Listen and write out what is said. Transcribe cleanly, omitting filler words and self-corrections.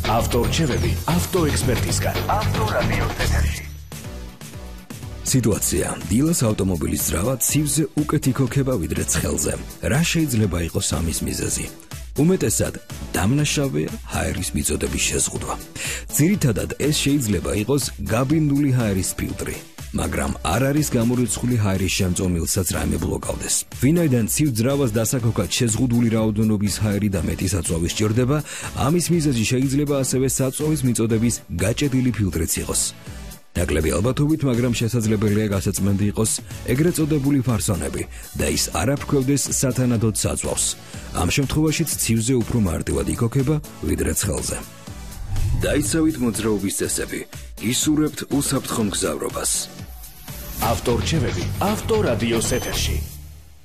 ავტორჩევები ავტოექსპერტისგან. ავტორადიოს ეთერში. სიტუაცია. დილას ავტომობილის ძრავა ცივზე უკეთ იქოქება ვიდრე ცხელზე. რა შეიძლება იყოს ამის მიზეზი? უმეტესად დამნაშავეა ჰაერის მიწოდების შეზღუდვა. ძირითადად ეს შეიძლება იყოს გაბინდული ჰაერის ფილტრი, მაგრამ არ არის გამორიცხული ჰაერის შემწომილსაც რაიმე ბლოკავდეს. ვინაიდან ცივ ძრავას დასაქოქად შეზღუდული რაოდენობის ჰაერი და მეტი საწვავი სჭირდება, ამის მიზეზი შეიძლება ასევე საწვავის მიწოდების გაჭედილი ფილტრიც იყოს. ნაკლები ალბათობით, მაგრამ შესაძლებელია გასაწმენდი იყოს ეგრეთ წოდებული ფარსონები და ის არ აფრქვევდეს სათანადოდ საწვავს. ამ შემთხვევაშიც ცივზე უფრო მარტივად იქოქება ვიდრე ცხელზე. დაიცავით მოძრაობის წესები, ისურვებთ უსაფრთხო მგზავრობას. ავტორჩევები ავტორადიოს ეთერში.